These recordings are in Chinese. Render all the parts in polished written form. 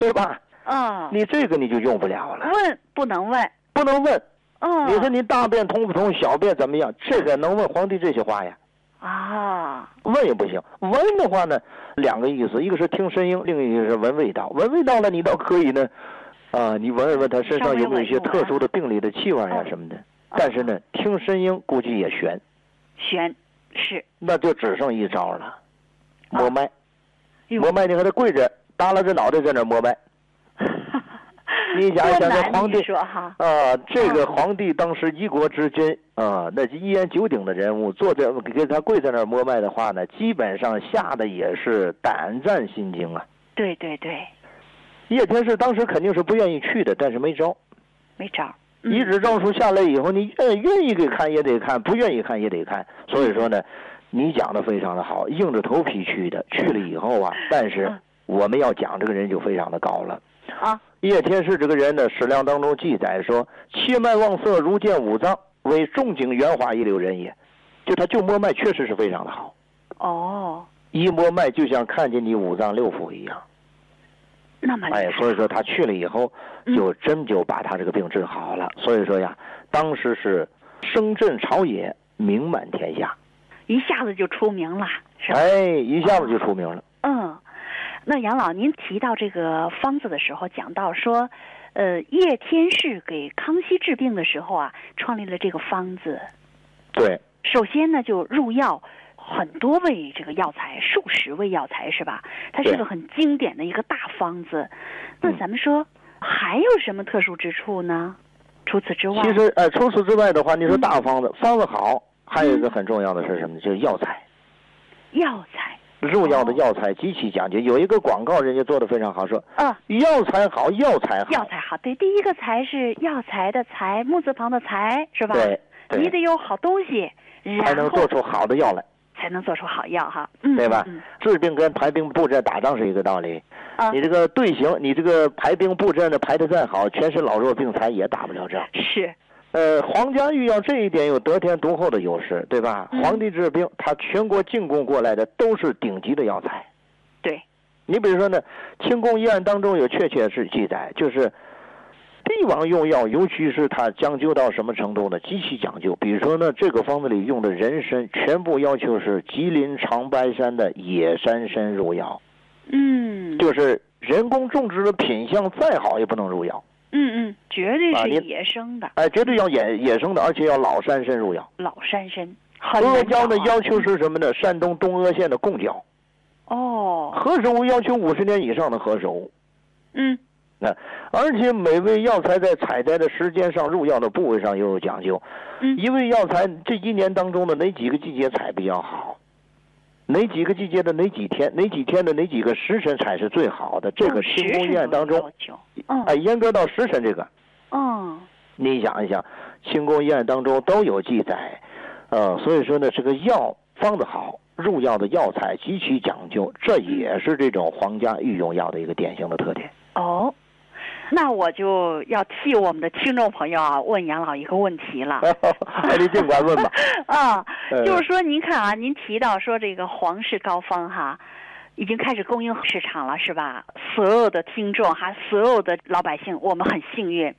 对吧？ 哦， 你这个你就用不了了。 问不能问， 不能问。 哦， 你说你大便通不通，小便怎么样？这个能问皇帝这些话呀？ 啊， 问也不行。闻的话呢，两个意思，一个是听声音，另一个是闻味道。闻味道了，你倒可以呢，你闻一闻他身上有没有一些特殊的病理的气味啊什么的。但是呢，听声音估计也悬。 悬是。 那就只剩一招了，摸脉。摸脉，你看他跪着，耷拉着脑袋在那摸脉。你想一想，这皇帝这个皇帝当时一国之君那一言九鼎的人物，坐在给他跪在那儿摸脉的话呢，基本上吓得也是胆战心惊啊。 对对对， 叶天士当时肯定是不愿意去的，但是没招。 没招。 一纸诏书下来以后，你愿意给看也得看，不愿意看也得看。所以说呢，你讲的非常的好，硬着头皮去的。去了以后啊，但是我们要讲这个人就非常的高了。叶天士这个人呢，史料当中记载说，切脉望色，如见五脏，为仲景圆滑一流人也。就他就摸脉确实是非常的好。 哦， 一摸脉就像看见你五脏六腑一样。 那么所以说他去了以后，就真就把他这个病治好了。所以说呀，当时是声震朝野，名满天下， 一下子就出名了，是吧？ 一下子就出名了。 那杨老，您提到这个方子的时候，讲到说，叶天士给康熙治病的时候啊，创立了这个方子。 对。 首先呢，就入药很多味这个药材，数十味药材是吧？它是个很经典的一个大方子。那咱们说还有什么特殊之处呢？除此之外， 其实除此之外的话，你说大方子，方子好，还有一个很重要的是什么呢？就是药材。 药材。 入药的药材极其讲究，有一个广告人家做的非常好，说药材好，药材好。 药材好，对，第一个材是药材的材，木字旁的材，是吧？ 对。 你得有好东西， 才能做出好的药来。 才能做出好药哈， 对吧？治病跟排兵布阵打仗是一个道理。你这个队形，你这个排兵布阵的排得再好，全是老弱病残也打不了仗。 是。 皇家御药这一点有得天独厚的优势，对吧？皇帝治病，他全国进贡过来的都是顶级的药材。 对。 你比如说呢，清宫医案当中有确切是记载，就是帝王用药，尤其是他讲究到什么程度呢？极其讲究。比如说呢，这个方子里用的人参，全部要求是吉林长白山的野山参入药。就是人工种植的品相再好也不能入药。 绝对是野生的。 绝对要野生的，而且要老山参入药。 老山参。 阿胶的要求是什么呢？山东东阿县的贡胶。何首乌要求50年以上的何首乌。而且每味药材在采摘的时间上，入药的部位上又有讲究。一味药材这一年当中的哪几个季节采比较好，哪几个季节的哪几天，哪几天的哪几个时辰采是最好的，这个清宫医案当中严格到时辰这个。你想一想，清宫医案当中都有记载。所以说呢，这个药方子好，入药的药材极其讲究，这也是这种皇家御用药的一个典型的特点。 那我就要替我们的听众朋友问杨老一个问题了。 你尽管问吧。 就是说您看啊，您提到说这个皇氏膏方哈，已经开始供应市场了，是吧？所有的听众哈，所有的老百姓，我们很幸运。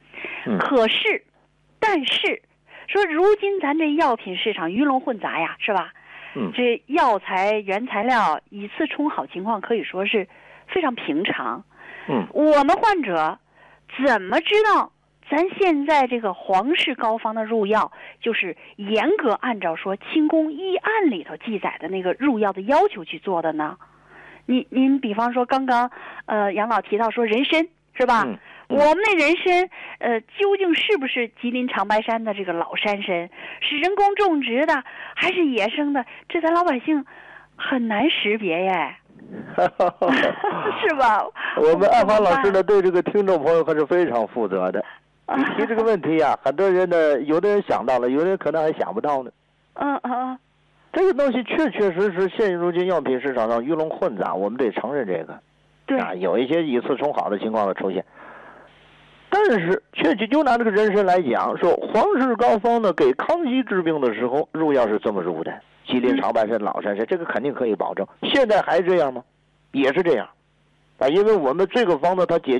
但是说如今咱这药品市场鱼龙混杂呀，是吧？这药材原材料以次充好情况可以说是非常平常。我们患者怎么知道咱现在这个皇氏膏方的入药就是严格按照说清宫医案里头记载的那个入药的要求去做的呢？您比方说刚刚杨老提到说人参是吧？我们那人参究竟是不是吉林长白山的这个老山参，是人工种植的还是野生的？这咱老百姓很难识别耶。是吧？ 我们安华老师呢，对这个听众朋友还是非常负责的。你提这个问题呀，很多人呢，有的人想到了，有的人可能还想不到呢。这个东西确确实实，现如今药品市场上鱼龙混杂，我们得承认这个。 对。 有一些以次充好的情况的出现。但是，确实就拿这个人参来讲，说皇氏膏方呢，给康熙治病的时候入药是这么入的。吉林长白山、老山参，这个肯定可以保证。现在还这样吗？也是这样，因为我们这个方子它解